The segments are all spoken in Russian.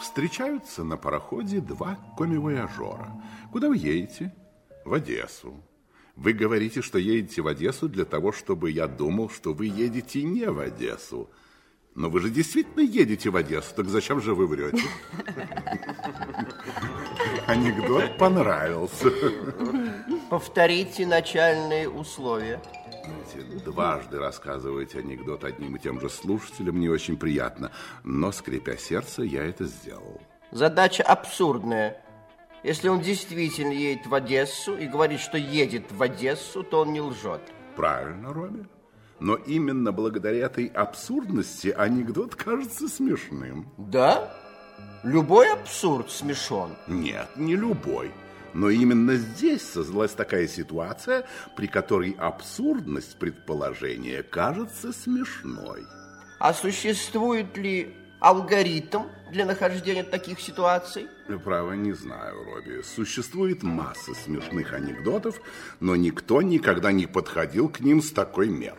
Встречаются на пароходе два коммивояжера. Куда вы едете? В Одессу. Вы говорите, что едете в Одессу для того, чтобы я думал, что вы едете не в Одессу. Но вы же действительно едете в Одессу, так зачем же вы врете? Анекдот понравился. Повторите начальные условия. Дважды рассказывать анекдот одним и тем же слушателям не очень приятно, но, скрипя сердце, я это сделал. Задача абсурдная. Если он действительно едет в Одессу и говорит, что едет в Одессу, то он не лжет. Правильно, Робби. Но именно благодаря этой абсурдности анекдот кажется смешным. Да? Любой абсурд смешон. Нет, не любой. Но именно здесь создалась такая ситуация, при которой абсурдность предположения кажется смешной. А существует ли алгоритм для нахождения таких ситуаций? Право, не знаю, Робби. Существует масса смешных анекдотов, но никто никогда не подходил к ним с такой меркой.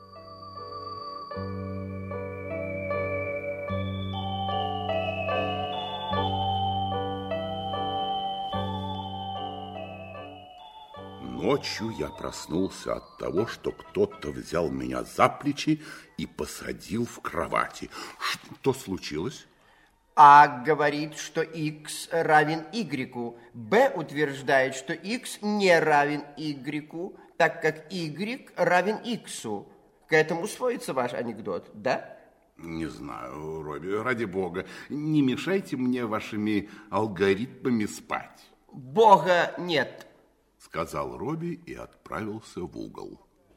Ночью я проснулся от того, что кто-то взял меня за плечи и посадил в кровати. Что случилось? А говорит, что x равен y. Б утверждает, что x не равен y, так как y равен x. К этому сводится ваш анекдот, да? Не знаю, Робби, ради бога, не мешайте мне вашими алгоритмами спать. Бога нет, сказал Робби и отправился в угол.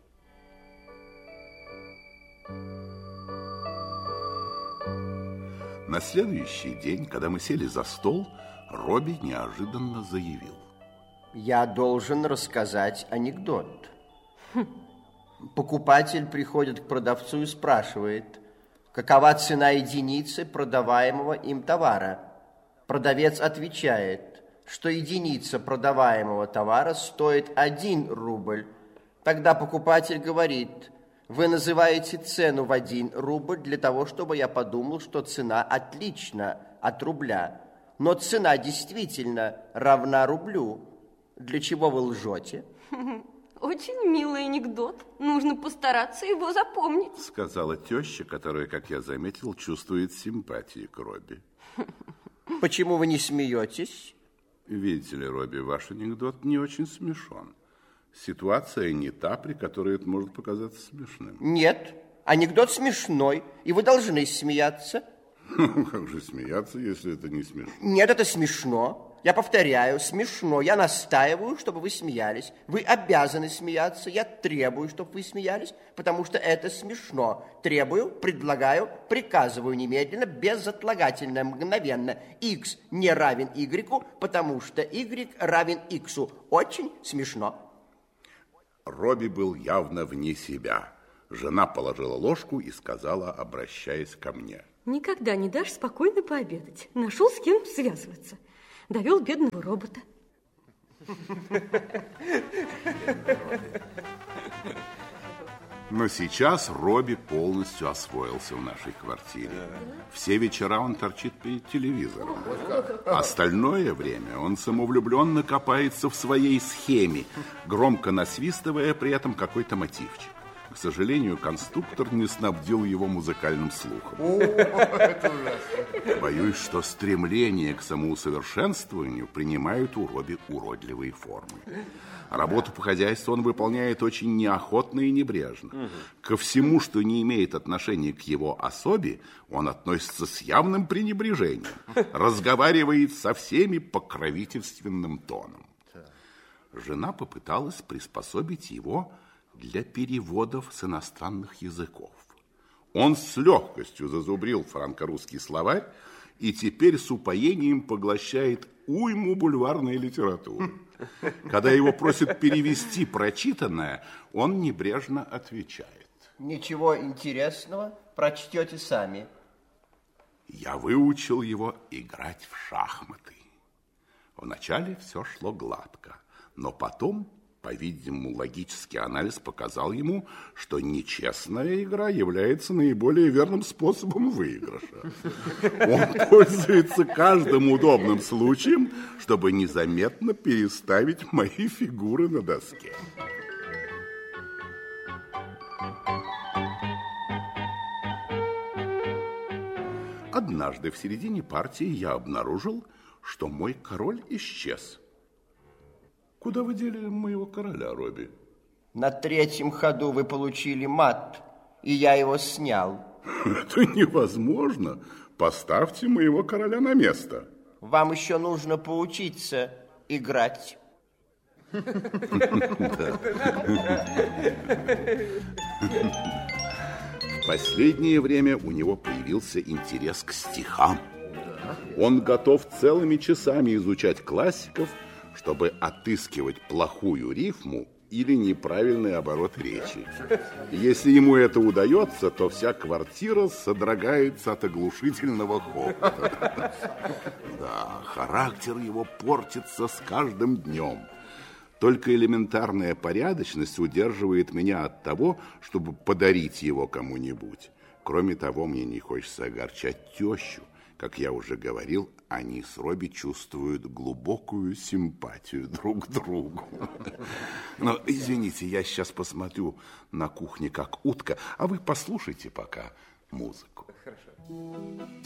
На следующий день, когда мы сели за стол, Робби неожиданно заявил: я должен рассказать анекдот. Покупатель приходит к продавцу и спрашивает, какова цена единицы продаваемого им товара. Продавец отвечает, что единица продаваемого товара стоит 1 рубль. Тогда покупатель говорит, вы называете цену в 1 рубль для того, чтобы я подумал, что цена отлична от рубля. Но цена действительно равна рублю. Для чего вы лжете? Очень милый анекдот. Нужно постараться его запомнить. Сказала теща, которая, как я заметил, чувствует симпатии к Робби. Почему вы не смеетесь? Видите ли, Робби, ваш анекдот не очень смешон. Ситуация не та, при которой это может показаться смешным. Нет, анекдот смешной, и вы должны смеяться. Как же смеяться, если это не смешно? Нет, это смешно. Я повторяю, смешно. Я настаиваю, чтобы вы смеялись. Вы обязаны смеяться. Я требую, чтобы вы смеялись, потому что это смешно. Требую, предлагаю, приказываю немедленно, безотлагательно, мгновенно. X не равен Y, потому что Y равен X. Очень смешно. Робби был явно вне себя. Жена положила ложку и сказала, обращаясь ко мне: никогда не дашь спокойно пообедать. Нашел с кем связываться. Довел бедного робота. Но сейчас Робби полностью освоился в нашей квартире. Все вечера он торчит перед телевизором. Остальное время он самовлюбленно копается в своей схеме, громко насвистывая при этом какой-то мотивчик. К сожалению, конструктор не снабдил его музыкальным слухом. Боюсь, что стремление к самоусовершенствованию принимают у Робби уродливые формы. Работу по хозяйству он выполняет очень неохотно и небрежно. Ко всему, что не имеет отношения к его особе, он относится с явным пренебрежением. Разговаривает со всеми покровительственным тоном. Жена попыталась приспособить его для переводов с иностранных языков. Он с легкостью зазубрил франко-русский словарь и теперь с упоением поглощает уйму бульварной литературы. Когда его просят перевести прочитанное, он небрежно отвечает: ничего интересного, прочтете сами. Я выучил его играть в шахматы. Вначале все шло гладко, но потом По-видимому, логический анализ показал ему, что нечестная игра является наиболее верным способом выигрыша. Он пользуется каждым удобным случаем, чтобы незаметно переставить мои фигуры на доске. Однажды в середине партии я обнаружил, что мой король исчез. Куда вы дели моего короля, Робби? На третьем ходу вы получили мат, и я его снял. Это невозможно. Поставьте моего короля на место. Вам еще нужно поучиться играть. В последнее время у него появился интерес к стихам. Он готов целыми часами изучать классиков, чтобы отыскивать плохую рифму или неправильный оборот речи. Если ему это удается, то вся квартира содрогается от оглушительного хохота. Да, характер его портится с каждым днем. Только элементарная порядочность удерживает меня от того, чтобы подарить его кому-нибудь. Кроме того, мне не хочется огорчать тещу. Как я уже говорил, они с Робби чувствуют глубокую симпатию друг к другу. Но, извините, я сейчас посмотрю на кухне как утка, а вы послушайте пока музыку. Хорошо.